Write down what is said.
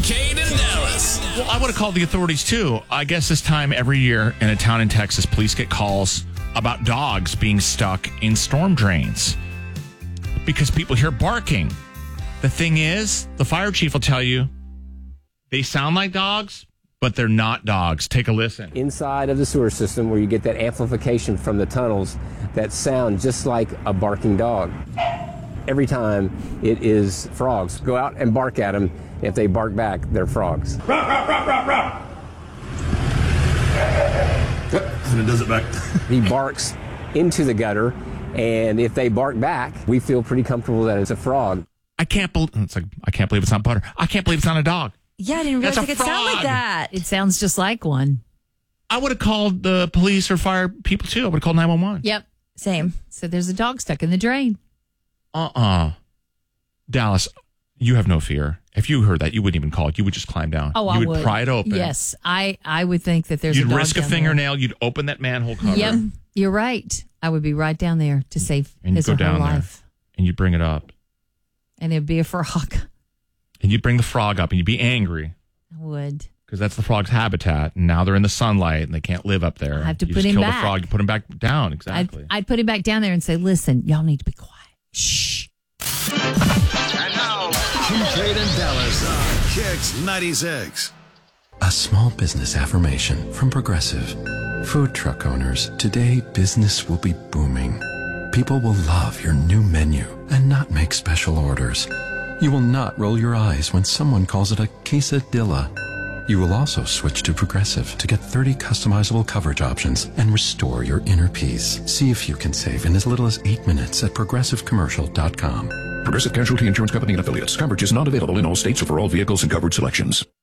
Kincaid and Dallas. Well, I would have called the authorities, too. I guess this time every year in a town in Texas, police get calls about dogs being stuck in storm drains because people hear barking. The thing is, the fire chief will tell you they sound like dogs, but they're not dogs. Take a listen. Inside of the sewer system where you get that amplification from the tunnels that sound just like a barking dog. Every time it is frogs. Go out and bark at them. If they bark back, they're frogs. And it does it back. He barks into the gutter, and if they bark back, we feel pretty comfortable that it's a frog. I can't believe it's not butter. I can't believe it's not a dog. Yeah, I didn't realize it could sound like that. It sounds just like one. I would have called the police or fire people, too. I would have called 911. Yep, same. So there's a dog stuck in the drain. Dallas, you have no fear. If you heard that, you wouldn't even call it. You would just climb down. Oh, I would. You would pry it open. Yes, I would think that there's You'd a dog risk a down fingernail. there. You'd open that manhole cover. Yep, you're right. I would be right down there to save And his you'd or go her down there. life. And you'd bring it up. And it'd be a frog. And you'd bring the frog up and you'd be angry. I would. Because that's the frog's habitat. And now they're in the sunlight and they can't live up there. I have to you put just him kill back. the frog. You put him back down. Exactly. I'd put him back down there and say, listen, y'all need to be quiet. Shh. And now, Kincaid and Dallas on Kicks 96. A small business affirmation from Progressive. Food truck owners, today business will be booming. People will love your new menu and not make special orders. You will not roll your eyes when someone calls it a quesadilla. You will also switch to Progressive to get 30 customizable coverage options and restore your inner peace. See if you can save in as little as 8 minutes at progressivecommercial.com. Progressive Casualty Insurance Company and affiliates. Coverage is not available in all states or for all vehicles and covered selections.